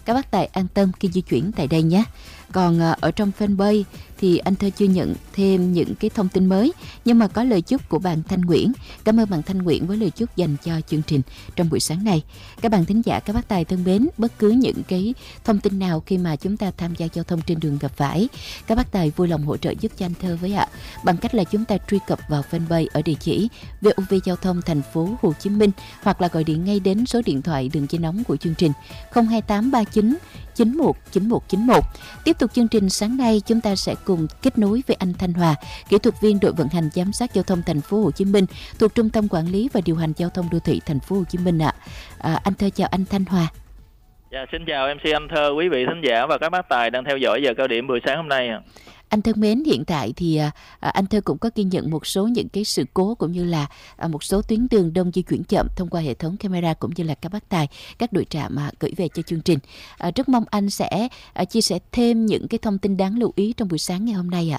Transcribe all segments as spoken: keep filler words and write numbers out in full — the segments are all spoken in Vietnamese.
các bác tài an tâm khi di chuyển tại đây nhé. Còn à, ở trong fanpage thì anh Thơ chưa nhận thêm những cái thông tin mới, nhưng mà có lời chúc của bạn Thanh Nguyễn. Cảm ơn bạn Thanh Nguyễn với lời chúc dành cho chương trình trong buổi sáng này. Các bạn thính giả, các bác tài thân mến, bất cứ những cái thông tin nào khi mà chúng ta tham gia giao thông trên đường gặp phải, các bác tài vui lòng hỗ trợ giúp cho anh Thơ với ạ, bằng cách là chúng ta truy cập vào fanpage ở địa chỉ vê o vê Giao thông thành phố Hồ Chí Minh, hoặc là gọi điện ngay đến số điện thoại đường dây nóng của chương trình không hai tám ba chín chín một chín một chín một. Tiếp tục chương trình sáng nay, chúng ta sẽ cùng kết nối với anh Thanh Hòa, kỹ thuật viên đội vận hành giám sát giao thông thành phố Hồ Chí Minh thuộc Trung tâm Quản lý và Điều hành Giao thông Đô thị thành phố Hồ Chí Minh ạ. À, anh Thơ chào anh Thanh Hòa. Dạ, xin chào em xê anh Thơ, quý vị thính giả và các bác tài đang theo dõi giờ cao điểm buổi sáng hôm nay. Anh thân mến, hiện tại thì à, anh Thơ cũng có ghi nhận một số những cái sự cố cũng như là à, một số tuyến đường đông di chuyển chậm thông qua hệ thống camera cũng như là các bác tài, các đội trạm mà gửi về cho chương trình. À, rất mong anh sẽ à, chia sẻ thêm những cái thông tin đáng lưu ý trong buổi sáng ngày hôm nay ạ.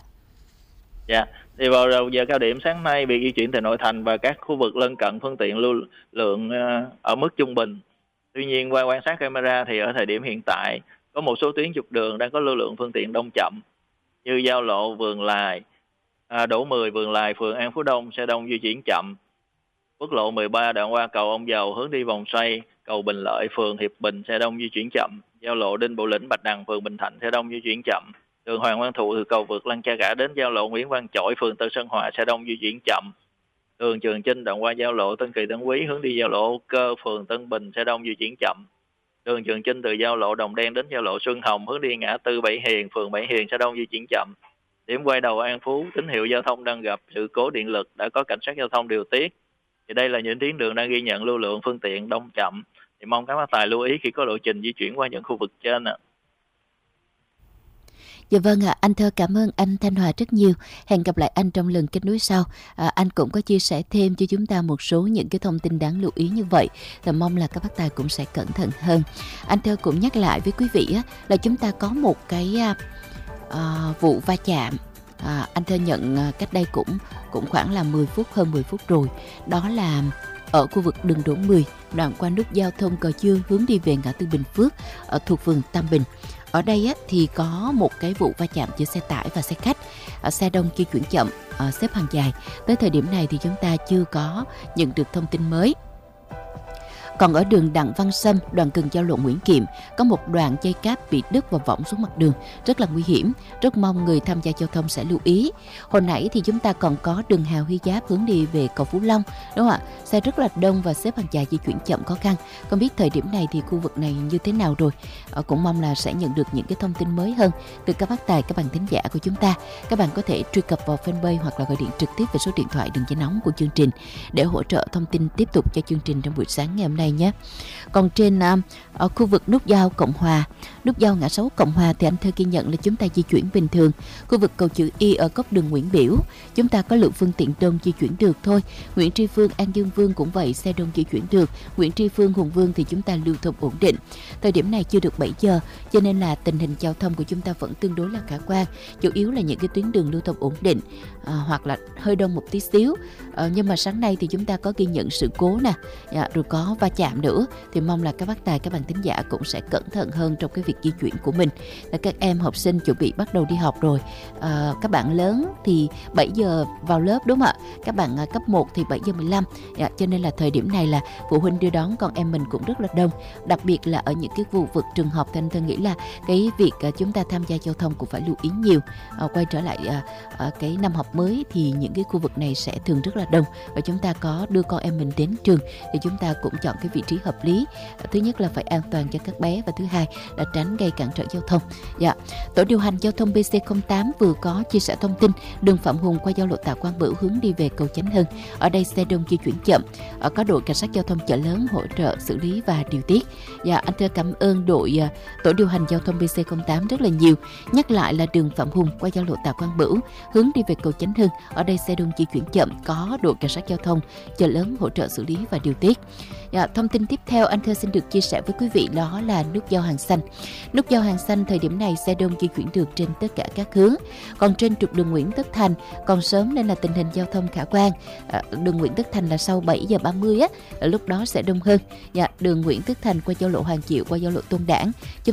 Dạ, thì vào đầu giờ cao điểm sáng nay, việc di chuyển tại nội thành và các khu vực lân cận phương tiện lưu lượng uh, ở mức trung bình. Tuy nhiên, qua quan sát camera thì ở thời điểm hiện tại có một số tuyến trục đường đang có lưu lượng phương tiện đông chậm, như giao lộ Vườn Lài, à, Đỗ mười Vườn Lài, phường An Phú Đông xe đông di chuyển chậm. Quốc lộ mười ba đoạn qua cầu Ông Dầu hướng đi vòng xoay, cầu Bình Lợi, phường Hiệp Bình xe đông di chuyển chậm. Giao lộ Đinh Bộ Lĩnh, Bạch Đằng, phường Bình Thạnh xe đông di chuyển chậm. Đường Hoàng Văn Thụ từ cầu vượt Lăng Cha Cả đến giao lộ Nguyễn Văn Chỗi, phường Tân Sơn Hòa xe đông di chuyển chậm. Đường Trường Chinh đoạn qua giao lộ Tân Kỳ Tân Quý hướng đi giao lộ Âu Cơ, phường Tân Bình xe đông di chuyển chậm. Đường Trường Chinh từ giao lộ Đồng Đen đến giao lộ Xuân Hồng hướng đi ngã tư Bảy Hiền, phường Bảy Hiền xe đông di chuyển chậm. Điểm quay đầu An Phú, tín hiệu giao thông đang gặp sự cố điện lực, đã có cảnh sát giao thông điều tiết. Thì đây là những tuyến đường đang ghi nhận lưu lượng phương tiện đông chậm. Thì mong các bác tài lưu ý khi có lộ trình di chuyển qua những khu vực trên ạ. Dạ vâng ạ, à, anh Thơ cảm ơn anh Thanh Hòa rất nhiều. Hẹn gặp lại anh trong lần kết nối sau. À, anh cũng có chia sẻ thêm cho chúng ta một số những cái thông tin đáng lưu ý như vậy. Và mong là các bác tài cũng sẽ cẩn thận hơn. Anh Thơ cũng nhắc lại với quý vị á, là chúng ta có một cái à, vụ va chạm. À, anh Thơ nhận à, cách đây cũng cũng khoảng là mười phút, hơn mười phút rồi. Đó là ở khu vực đường Đỗ mười, đoạn qua nút giao thông Cò Dương hướng đi về ngã tư Bình Phước ở thuộc phường Tam Bình. Ở đây á, thì có một cái vụ va chạm giữa xe tải và xe khách, ở xe đông di chuyển chậm, ở xếp hàng dài. Tới thời điểm này thì chúng ta chưa có nhận được thông tin mới. Còn ở đường Đặng Văn Sâm, đoạn gần giao lộ Nguyễn Kiệm, có một đoạn dây cáp bị đứt và võng xuống mặt đường, rất là nguy hiểm. Rất mong người tham gia giao thông sẽ lưu ý. Hồi nãy thì chúng ta còn có đường Hào Huy Giáp hướng đi về cầu Phú Long, đúng không ạ? Xe rất là đông và xếp hàng dài di chuyển chậm khó khăn. Không biết thời điểm này thì khu vực này như thế nào rồi? À, cũng mong là sẽ nhận được những cái thông tin mới hơn từ các bác tài, các bạn thính giả của chúng ta. Các bạn có thể truy cập vào fanpage hoặc là gọi điện trực tiếp về số điện thoại đường dây nóng của chương trình để hỗ trợ thông tin tiếp tục cho chương trình trong buổi sáng ngày hôm nay nhé. Còn trên uh, ở khu vực nút giao Cộng Hòa, nút giao ngã sáu Cộng Hòa thì anh Thơ ghi nhận là chúng ta di chuyển bình thường. Khu vực cầu chữ Y ở góc đường Nguyễn Biểu, chúng ta có lượng phương tiện đông di chuyển được thôi. Nguyễn Tri Phương, An Dương Vương cũng vậy, xe đông di chuyển được. Nguyễn Tri Phương, Hùng Vương thì chúng ta lưu thông ổn định. Thời điểm này chưa được bảy giờ, cho nên là tình hình giao thông của chúng ta vẫn tương đối là khả quan. Chủ yếu là những cái tuyến đường lưu thông ổn định, à, hoặc là hơi đông một tí xíu. À, nhưng mà sáng nay thì chúng ta có ghi nhận sự cố nè, à, rồi có va chạm nữa, thì mong là các bác tài, các bạn thính giả cũng sẽ cẩn thận hơn trong cái việc di chuyển của mình. Là các em học sinh chuẩn bị bắt đầu đi học rồi, à, các bạn lớn thì bảy giờ vào lớp, đúng không ạ? Các bạn à, cấp một thì bảy giờ mười lăm, à, cho nên là thời điểm này là phụ huynh đưa đón con em mình cũng rất là đông. Đặc biệt là ở những cái khu vực trường học thì anh Thơ nghĩ là cái việc à, chúng ta tham gia giao thông cũng phải lưu ý nhiều. À, quay trở lại à, à, cái năm học mới thì những cái khu vực này sẽ thường rất là đông, và chúng ta có đưa con em mình đến trường thì chúng ta cũng chọn cái vị trí hợp lý. Thứ nhất là phải an toàn cho các bé, và thứ hai là tránh gây cản trở giao thông. Dạ. Tổ điều hành giao thông bê xê không tám vừa có chia sẻ thông tin đường Phạm Hùng qua giao lộ Tạ Quang Bửu hướng đi về cầu Chánh Hưng. Ở đây xe đông di chuyển chậm, ở có đội cảnh sát giao thông chợ lớn hỗ trợ xử lý và điều tiết. Dạ, anh Thơ cảm ơn đội uh, tổ điều hành giao thông bê xê không tám rất là nhiều. Nhắc lại là đường Phạm Hùng qua giao lộ Tạ Quang Bửu hướng đi về cầu Chánh Hưng. Ở đây xe đông di chuyển chậm, có đội cảnh sát giao thông chợ lớn hỗ trợ xử lý và điều tiết. Dạ, thông tin tiếp theo anh Thơ xin được chia sẻ với quý vị đó là nút giao Hàng Xanh. Nút giao Hàng Xanh thời điểm này xe đông di chuyển được trên tất cả các hướng. Còn trên trục đường Nguyễn Tất Thành còn sớm nên là tình hình giao thông khả quan. À, đường Nguyễn Tất Thành là sau bảy giờ ba mươi á, lúc đó sẽ đông hơn. Dạ, đường Nguyễn Tất Thành qua giao lộ Hoàng Diệu qua giao lộ Tôn Đản